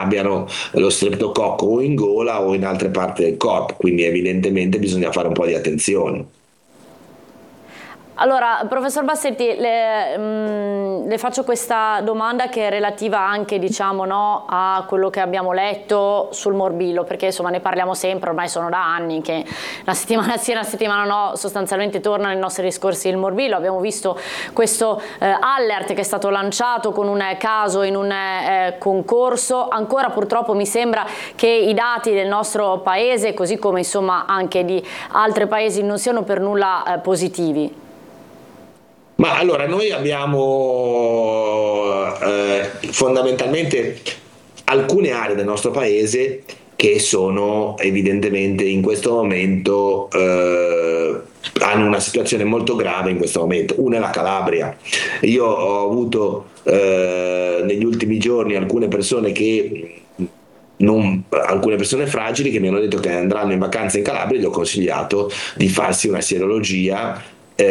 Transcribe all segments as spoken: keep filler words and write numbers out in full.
abbiano lo streptococco o in gola o in altre parti del corpo, quindi evidentemente bisogna fare un po' di attenzione. Allora, professor Bassetti, le, mh, le faccio questa domanda che è relativa anche, diciamo, no, a quello che abbiamo letto sul morbillo, perché insomma ne parliamo sempre, ormai sono da anni che la settimana sì e la settimana no sostanzialmente torna nei nostri discorsi il morbillo. Abbiamo visto questo eh, alert che è stato lanciato con un caso in un eh, concorso. Ancora purtroppo mi sembra che i dati del nostro paese, così come insomma anche di altri paesi, non siano per nulla eh, positivi. Ma allora noi abbiamo eh, fondamentalmente alcune aree del nostro paese che sono evidentemente in questo momento eh, hanno una situazione molto grave in questo momento. Una è la Calabria. Io ho avuto eh, negli ultimi giorni alcune persone che non, alcune persone fragili che mi hanno detto che andranno in vacanza in Calabria e gli ho consigliato di farsi una sierologia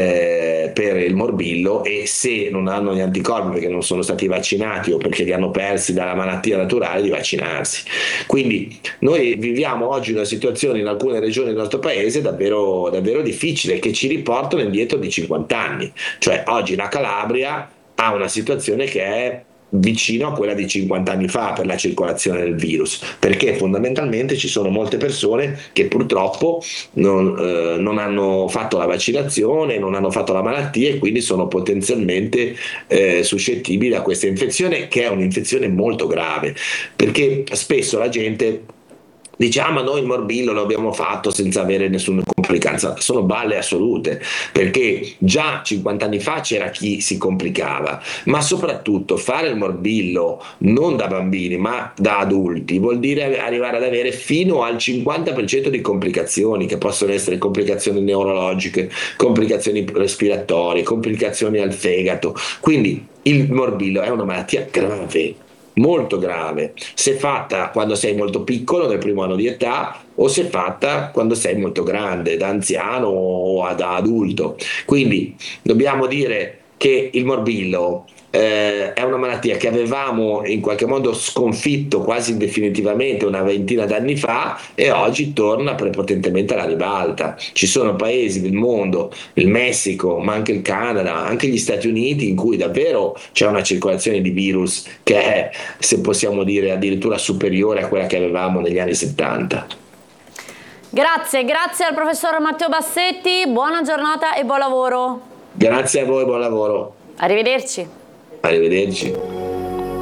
eh, per il morbillo, e se non hanno gli anticorpi perché non sono stati vaccinati o perché li hanno persi dalla malattia naturale, di vaccinarsi. Quindi noi viviamo oggi una situazione in alcune regioni del nostro paese davvero, davvero difficile, che ci riportano indietro di cinquanta anni. Cioè oggi la Calabria ha una situazione che è vicino a quella di cinquanta anni fa per la circolazione del virus, perché fondamentalmente ci sono molte persone che purtroppo non, eh, non hanno fatto la vaccinazione, non hanno fatto la malattia e quindi sono potenzialmente eh, suscettibili a questa infezione, che è un'infezione molto grave, perché spesso la gente dice: ah, ma noi il morbillo lo abbiamo fatto senza avere nessuna complicanza. Sono balle assolute, perché già cinquanta anni fa c'era chi si complicava, ma soprattutto fare il morbillo non da bambini ma da adulti vuol dire arrivare ad avere fino al cinquanta per cento di complicazioni, che possono essere complicazioni neurologiche, complicazioni respiratorie, complicazioni al fegato. Quindi il morbillo è una malattia grave, molto grave, se fatta quando sei molto piccolo, nel primo anno di età, o se fatta quando sei molto grande, da anziano o da adulto. Quindi dobbiamo dire che il morbillo eh, è una malattia che avevamo in qualche modo sconfitto quasi definitivamente una ventina d'anni fa, e oggi torna prepotentemente alla ribalta. Ci sono paesi del mondo, il Messico, ma anche il Canada, anche gli Stati Uniti, in cui davvero c'è una circolazione di virus che è, se possiamo dire, addirittura superiore a quella che avevamo negli anni settanta. Grazie, grazie al professor Matteo Bassetti, buona giornata e buon lavoro. Grazie a voi, buon lavoro. Arrivederci. Arrivederci.